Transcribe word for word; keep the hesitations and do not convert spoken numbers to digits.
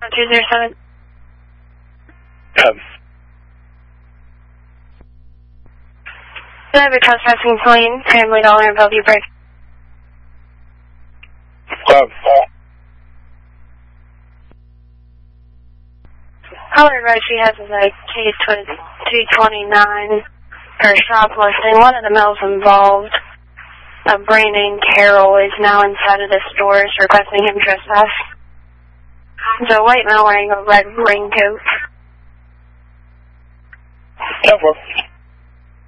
two zero seven. Um, I have a trespassing plane, Family Dollar in Bellevue Break. um, Caller advice she has is a case with two twenty-nine for shoplifting. One of the males involved, a brand name Carol, is now inside of the stores requesting him trespass. It's a white male wearing a red raincoat. no problem.